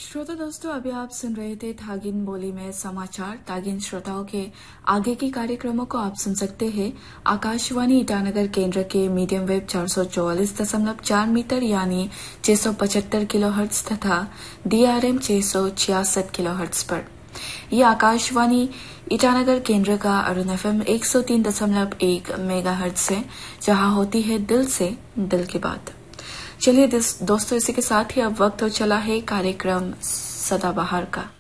श्रोता दोस्तों, अभी आप सुन रहे थे थागिन बोली में समाचार। तागिन श्रोताओं के आगे के कार्यक्रमों को आप सुन सकते हैं आकाशवाणी ईटानगर केंद्र के मीडियम वेव 444.4 मीटर यानी 675 किलोहर्ट्ज तथा DRM 666 किलोहर्ट्ज पर। यह आकाशवाणी ईटानगर केंद्र का अरुण FM 103.1 मेगाहर्ट्ज है, जहां होती है दिल से दिल की बात। चलिए दोस्तों, इसी के साथ ही अब वक्त हो चला है कार्यक्रम सदाबहार का।